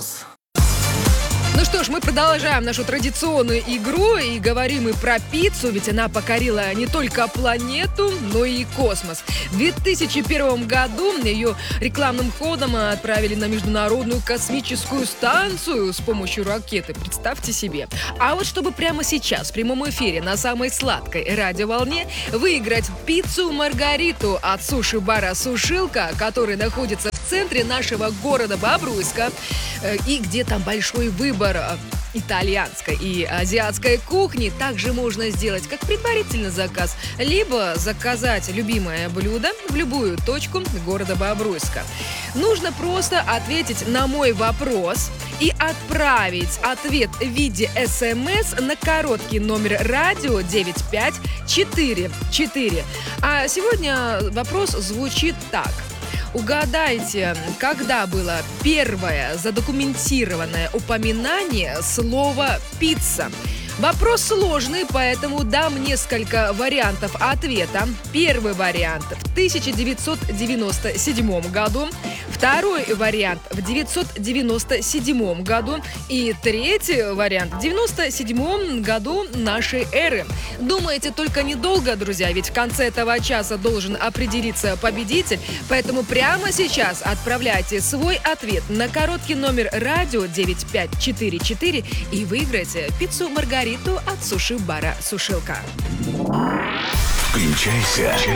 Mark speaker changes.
Speaker 1: вопрос.
Speaker 2: Ну что ж, мы продолжаем нашу традиционную игру и говорим и про пиццу, ведь она покорила не только планету, но и космос. В 2001 году ее рекламным ходом отправили на Международную космическую станцию с помощью ракеты, представьте себе. А вот чтобы прямо сейчас в прямом эфире на самой сладкой радиоволне выиграть пиццу Маргариту от суши-бара «Сушилка», который находится в центре нашего города Бобруйска, и где там большой выбор итальянской и азиатской кухни, также можно сделать как предварительный заказ, либо заказать любимое блюдо в любую точку города Бобруйска. Нужно просто ответить на мой вопрос и отправить ответ в виде СМС на короткий номер радио 9544. А сегодня вопрос звучит так. Угадайте, когда было первое задокументированное упоминание слова «пицца». Вопрос сложный, поэтому дам несколько вариантов ответа. Первый вариант в 1997 году, второй вариант в 997 году и третий вариант в 97 году нашей эры. Думаете только недолго, друзья, ведь в конце этого часа должен определиться победитель, поэтому прямо сейчас отправляйте свой ответ на короткий номер радио 9544 и выиграйте пиццу Маргариту от суши-бара «Сушилка».
Speaker 1: Включайся.